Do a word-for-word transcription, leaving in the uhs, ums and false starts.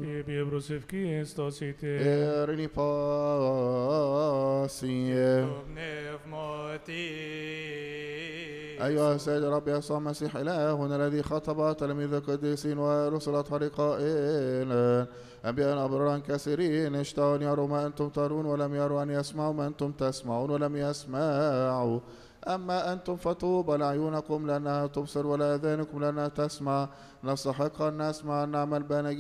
Biebrosevki stosite. Erini باسيه. أيها السيد رب يسوع المسيح إلهنا الذي خطب تلاميذ القديسين ورسل أطهار قائلا أنبياء أبرارا كثيرين اشتهوا أن يروا ما أنتم ترون ولم يروا، أن يسمعوا ما أنتم تسمعون ولم يسمعوا. أما أنتم فطوبى لعيونكم لأنها تبصر ولا آذانكم لأنها تسمع. نستحق أن نسمع أن نعمل بين